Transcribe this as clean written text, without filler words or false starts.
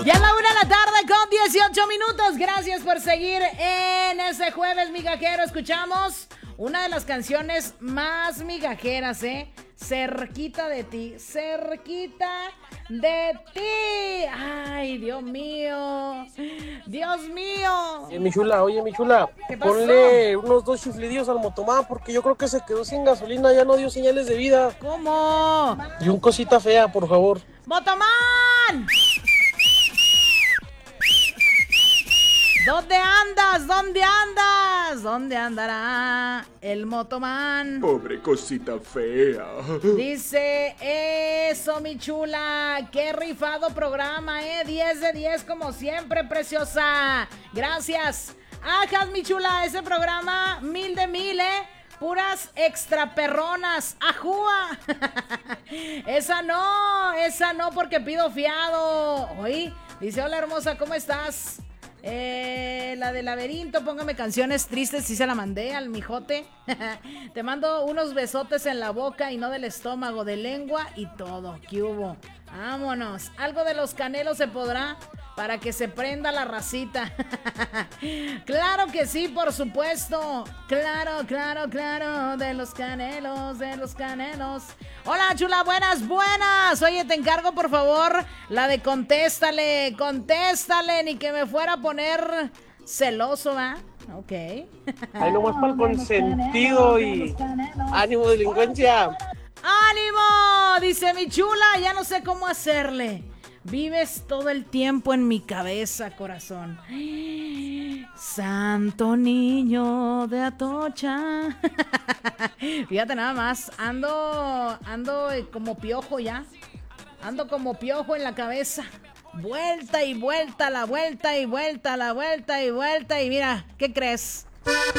Ya es la 1 de la tarde con 18 minutos. Gracias por seguir en ese jueves migajero. Escuchamos una de las canciones más migajeras, Cerquita de ti, cerquita de ti. Ay, Dios mío. Dios mío. Mi chula, oye, mi chula, ¿Qué pasó? ponle unos 2 chiflidillos al motomán porque yo creo que se quedó sin gasolina, ya no dio señales de vida. ¿Cómo? Y un cosita fea, por favor. ¡Motomán! ¿Dónde andas? ¿Dónde andas? ¿Dónde andará el motomán? Pobre cosita fea. Dice, eso mi chula, qué rifado programa, 10 de 10 como siempre, preciosa. Gracias. Ajas mi chula, ese programa 1000 de 1000, puras extra perronas. ¡Ajúa! Esa no porque pido fiado. Oye, dice, hola hermosa, ¿cómo estás? La del laberinto, póngame canciones tristes, sí se la mandé al mijote. Te mando unos besotes en la boca y no del estómago, de lengua y todo. ¿Qué hubo? Vámonos. Algo de Los Canelos se podrá para que se prenda la racita. Claro que sí, por supuesto. Claro, claro, claro. De Los Canelos, de Los Canelos. Hola, chula, buenas, buenas. Oye, te encargo, por favor, la de contéstale, contéstale, ni que me fuera a poner celoso, ¿va? Ok. Ahí nomás para el consentido y ánimo, delincuencia. ¡Ánimo! Dice mi chula, ya no sé cómo hacerle. Vives todo el tiempo en mi cabeza, corazón. Santo niño de Atocha. Fíjate nada más, ando como piojo ya. Ando como piojo en la cabeza. Vuelta y vuelta, la vuelta y vuelta, la vuelta y vuelta. Y mira, ¿qué crees?